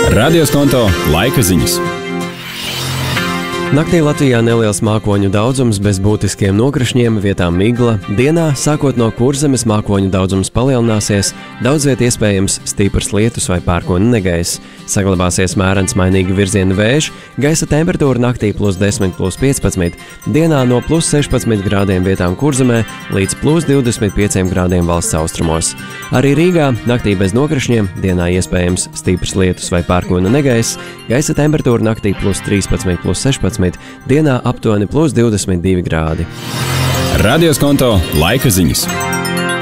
Radioskonto laika ziņas. Naktī Latvijā neliels mākoņu daudzums bez būtiskiem nokrišņiem, vietām migla. Dienā, sākot no Kurzemes, mākoņu daudzums palielināsies, daudz viet iespējams stiprs lietus vai pērkona negaiss. Saglabāsies mērens mainīgi virziena vējš, gaisa temperatūra naktī +10, +15, dienā no +16 grādiem vietām Kurzemē līdz +25 grādiem valsts austrumos. Arī Rīgā naktī bez nokrišņiem, dienā iespējams stiprs lietus vai pērkona negaiss, gaisa temperatūra naktī +13, +16, dienā aptuveni +22 grādi. Radioskonto laika ziņas.